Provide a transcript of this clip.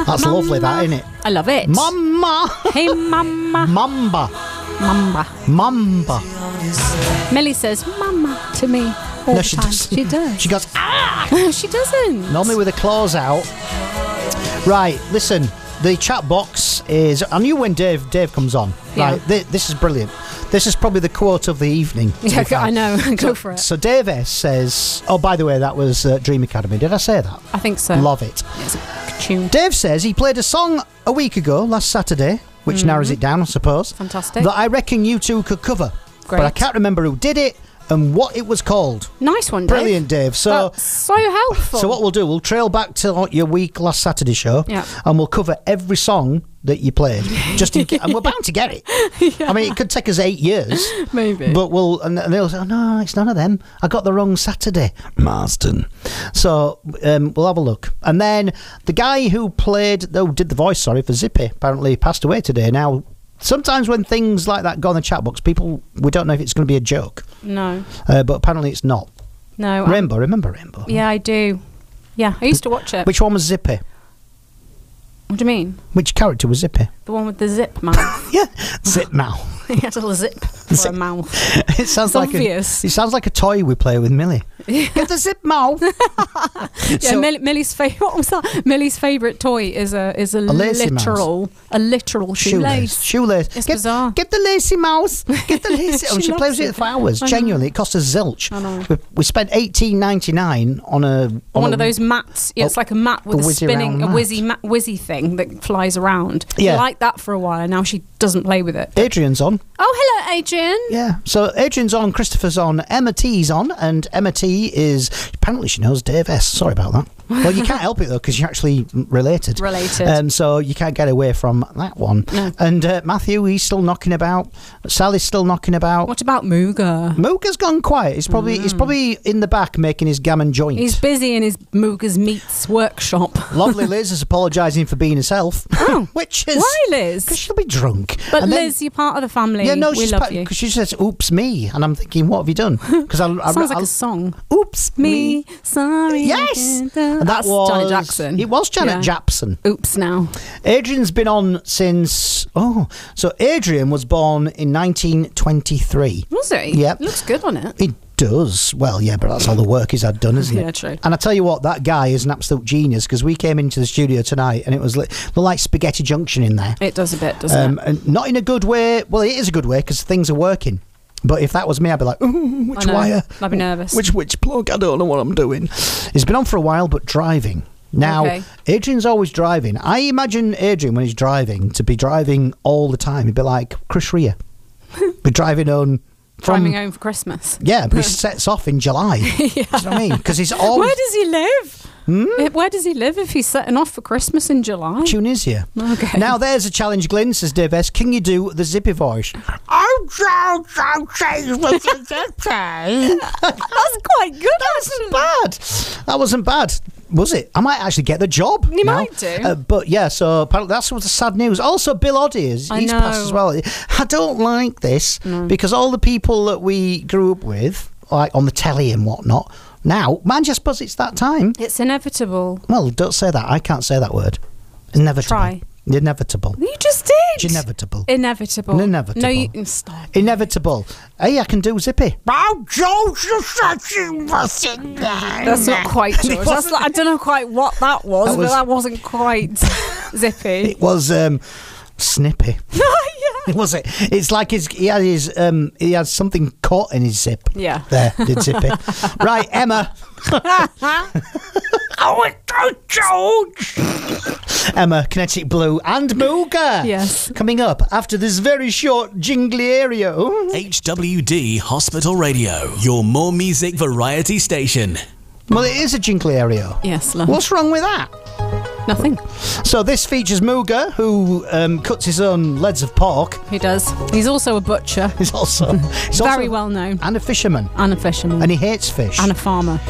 That's Mama. lovely, that, isn't it? I love it. Mama. Hey, mama. Mamba. Mamba. Mamba. Millie says mama to me all No, the she time. doesn't. She does. She goes, She doesn't. normally with her claws out. Right, listen. The chat box is... I knew when Dave comes on. Yeah. Right, this is brilliant. This is probably the quote of the evening. Yeah, I know. Go for it. So Dave S says... Oh, by the way, that was Dream Academy. Did I say that? I think so. Love it. It's a good tune. Dave says he played a song a week ago, last Saturday, which narrows it down, I suppose. Fantastic. That I reckon you two could cover. Great. But I can't remember who did it and what it was called. Nice one, Dave. Brilliant, Dave. So... That's so helpful. So what we'll do, we'll trail back to your week last Saturday show, Yeah. and we'll cover every song that you played, just in case, and we're bound to get it. I mean, it could take us 8 years, Maybe. but and they'll say, oh, no, it's none of them. I got the wrong Saturday, Marston. So we'll have a look, and then the guy who did the voice, for Zippy, apparently passed away today. Now, sometimes when things like that go in the chat box, we don't know if it's going to be a joke. No. But apparently it's not. No. Rainbow, remember Rainbow? Yeah, I do. Yeah, I used to watch it. Which one was Zippy? What do you mean? Which character was Zippy? The one with the zip mouth. Yeah, Zip mouth. He had a little zip for a mouth. It sounds It's like obvious. it sounds like a toy we play with Millie. Get the zip mouth. Yeah, So- Millie's favorite. What was that? Millie's favorite toy is a lacy literal shoelace. Shoelace. It's bizarre. Get the lacy mouse. Get the lacy. She and she plays loves with it. it for hours. I know. Genuinely, it cost us zilch. I know. We spent $18.99 on One of those mats. Yeah, it's like a mat with a whizzy spinning, round a whizzy thing that flies around. Yeah. She liked that for a while. Now she doesn't play with it. Adrian's on. Oh, hello, Adrian. Yeah. So Adrian's on, Christopher's on, Emma T's on, and Emma T is apparently she knows Dave S. Sorry about that. Well, you can't help it though because you're actually related. So you can't get away from that one. No. And Matthew, he's still knocking about. Sally's still knocking about. What about Mooga? Mooga's gone quiet. He's probably in the back making his gammon joint. He's busy in his Mooga's Meats workshop. Lovely Liz is apologising for being herself. Oh. Which is Why, Liz? because she'll be drunk. But And then- Liz, you're part of the family. yeah, no, we she's love you. because she says, "Oops, me," and I'm thinking, "What have you done?" Because Sounds like a song. "Oops, Me, sorry. Yes, and and that's Janet Jackson. It was Janet Yeah. Jackson. Oops, now. Adrian's been on since. So Adrian was born in 1923. Was he? Yeah. Looks good on it. He does well, yeah, but that's all the work he's had done, isn't it? Yeah, true. And I tell you what, that guy is an absolute genius because we came into the studio tonight and it was like Spaghetti Junction in there. It does a bit, doesn't it? And not in a good way. Well, it is a good way because things are working. But if that was me, I'd be like, ooh, which I know. wire? I'd be nervous. Which plug? I don't know what I'm doing. He's been on for a while, but driving. Now, Okay. Adrian's always driving. I imagine Adrian, when he's driving, to be driving all the time. He'd be like Chris Rea. Be driving on... Driving home for Christmas. Yeah, but he sets off in July. Yeah. Do you know what I mean? Because he's always... Where does he live? Where does he live if he's setting off for Christmas in July? Tunisia. Okay. Now there's a challenge, Glyn, says Dave S. Can you do the Zippy voice? That's quite good. That wasn't bad. Was it? I might actually get the job. You now. might do. But yeah, so apparently that's what's the sad news. Also, Bill Oddie he's I know. passed as well. I don't like this because all the people that we grew up with, like on the telly and whatnot, now, man, just because it's that time. It's inevitable. Well, don't say that. I can't say that word. Inevitable. Try. Inevitable. You just did. Inevitable. Inevitable. Inevitable. No, you stop. Inevitable. Hey, I can do Zippy. That's not quite George. That's like, I don't know quite what that was, but that wasn't quite zippy. It was snippy. Yeah. Was it? It's like he had something caught in his zip. Yeah. There, did Zippy. Right, Emma. Emma, Kinetic Blue and Mooga. Yes. Coming up after this very short jingly area. HWD Hospital Radio, your more music variety station. Well, it is a jingly area. Yes, love. What's wrong with that? Nothing. So this features Mooga, who cuts his own legs of pork. He does. He's also a butcher. He's also Very well known. and a fisherman, And a fisherman. and he hates fish. And a farmer.